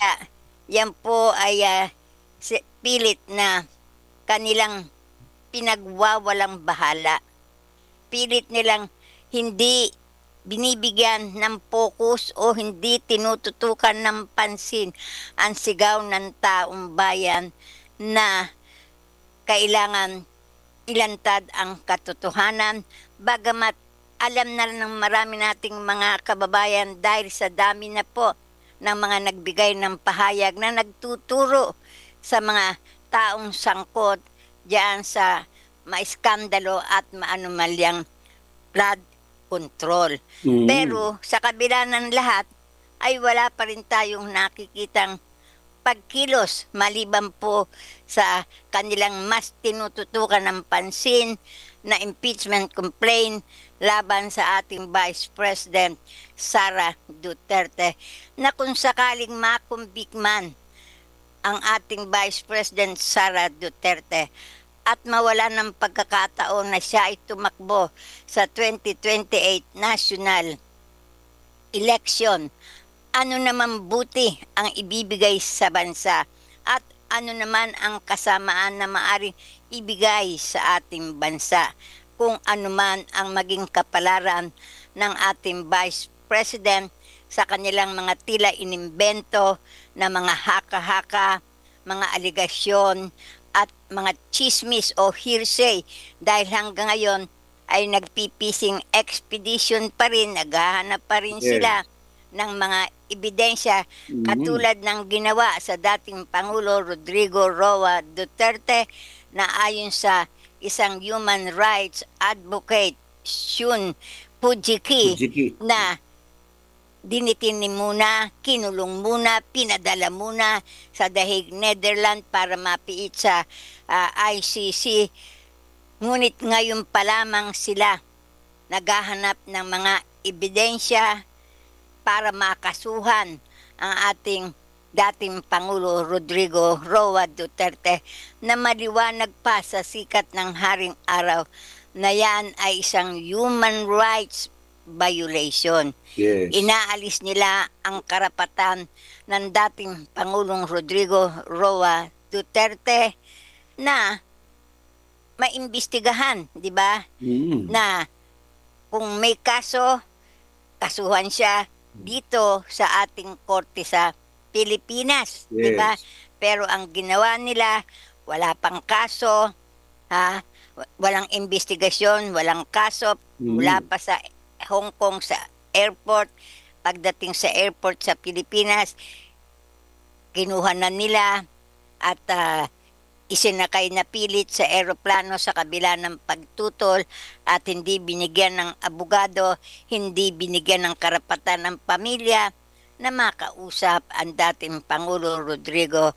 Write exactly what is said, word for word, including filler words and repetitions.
Ah, yan po ay ah, si- pilit na kanilang pinagwawalang bahala. Pilit nilang hindi binibigyan ng focus o hindi tinututukan ng pansin ang sigaw ng taong bayan na kailangan ilantad ang katotohanan, bagamat alam na ng marami nating mga kababayan dahil sa dami na po ng mga nagbigay ng pahayag na nagtuturo sa mga taong sangkot diyan sa maiskandalo at maanumalyang flood control. Mm. Pero sa kabila ng lahat ay wala pa rin tayong nakikitang pagkilos maliban po sa kanilang mas tinututukan ng pansin na impeachment complaint laban sa ating Vice President Sara Duterte, na kung sakaling makumbik man ang ating Vice President Sara Duterte at mawala ng pagkakataon na siya ay tumakbo sa twenty twenty-eight national election, ano naman buti ang ibibigay sa bansa at ano naman ang kasamaan na maaring ibigay sa ating bansa kung ano man ang maging kapalaran ng ating Vice President sa kanilang mga tila inimbento na mga haka-haka, mga aligasyon at mga chismis o hearsay, dahil hanggang ngayon ay nagpipising expedition pa rin, naghahanap pa rin sila Yes. ng mga ebidensya Mm. katulad ng ginawa sa dating Pangulo Rodrigo Roa Duterte, na ayon sa isang human rights advocate, Shun Fujiki, Fujiki. na dinitini muna, kinulong muna, pinadala muna sa The Hague, Netherlands para mapiit sa ah, I C C. Ngunit ngayon pa lamang sila naghahanap ng mga ebidensya para makasuhan ang ating dating Pangulo Rodrigo Roa Duterte, na maliwanag pa sa sikat ng haring araw na yan ay isang human rights violation. Yes. Inaalis nila ang karapatan ng dating Pangulong Rodrigo Roa Duterte na maimbestigahan, di ba? Mm. Na kung may kaso, kasuhan siya dito sa ating korte sa Pilipinas, di ba? Yes. Pero ang ginawa nila, wala pang kaso, ha? Walang investigasyon, walang kaso, mula Mm. pa sa Hong Kong sa airport. Pagdating sa airport sa Pilipinas, kinuha na nila at ah, isinakay na pilit sa eroplano sa kabila ng pagtutol at hindi binigyan ng abogado, hindi binigyan ng karapatan ng pamilya na makausap ang dating Pangulo Rodrigo